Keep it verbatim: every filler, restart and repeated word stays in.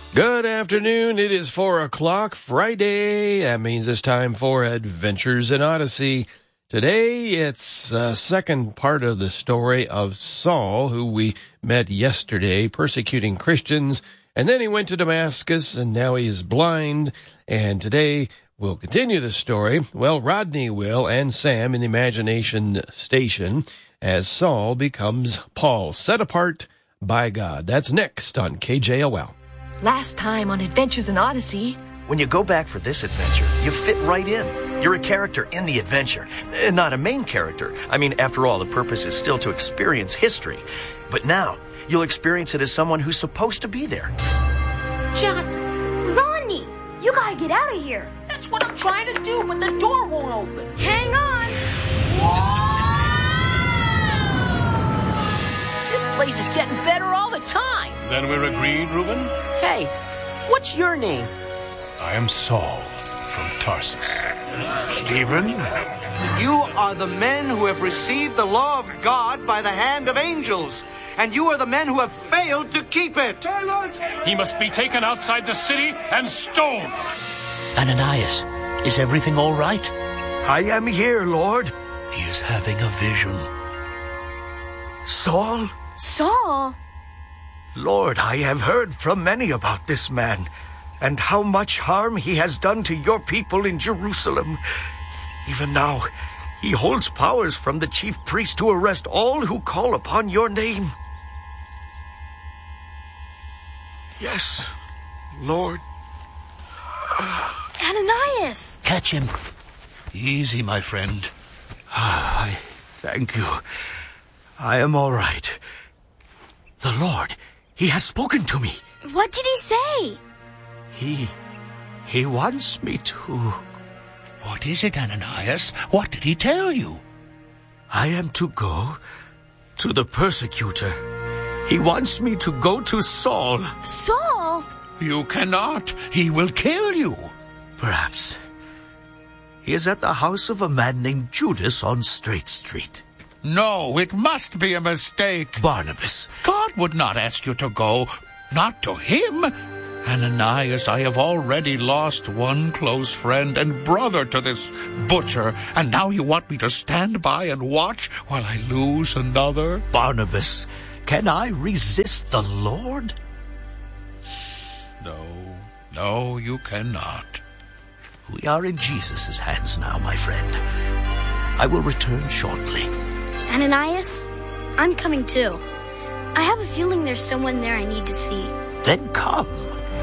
Good afternoon. It is four o'clock Friday. That means it's time for Adventures in Odyssey. Today, it's a second part of the story of Saul, who we met yesterday, persecuting Christians. And then he went to Damascus, and now he is blind. And today, we'll continue the story. Well, Rodney will, and Sam in the Imagination Station, as Saul becomes Paul, set apart by God. That's next on K J O L. Last time on Adventures in Odyssey. When you go back for this adventure, you fit right in. You're a character in the adventure, and not a main character. I mean, after all, the purpose is still to experience history. But now, you'll experience it as someone who's supposed to be there. Shots! Rodney! You gotta get out of here! That's what I'm trying to do, but the door won't open. Hang on! This place is getting better all the time. Then we're agreed, Reuben? Hey, what's your name? I am Saul from Tarsus. Stephen? You are the men who have received the law of God by the hand of angels, and you are the men who have failed to keep it. He must be taken outside the city and stoned. Ananias, is everything all right? I am here, Lord. He is having a vision. Saul? Saul? Lord, I have heard from many about this man, and how much harm he has done to your people in Jerusalem. Even now, he holds powers from the chief priest to arrest all who call upon your name. Yes, Lord. Ananias! Catch him. Easy, my friend. Ah, I thank you. I am all right. The Lord, he has spoken to me. What did he say? He, he wants me to... What is it, Ananias? What did he tell you? I am to go to the persecutor. He wants me to go to Saul. Saul? You cannot. He will kill you. Perhaps. He is at the house of a man named Judas on Straight Street. No, it must be a mistake. Barnabas. God would not ask you to go. Not to him. Ananias, I have already lost one close friend and brother to this butcher, and now you want me to stand by and watch while I lose another? Barnabas, can I resist the Lord? No, no, you cannot. We are in Jesus' hands now, my friend. I will return shortly. Ananias, I'm coming too. I have a feeling there's someone there I need to see. Then come.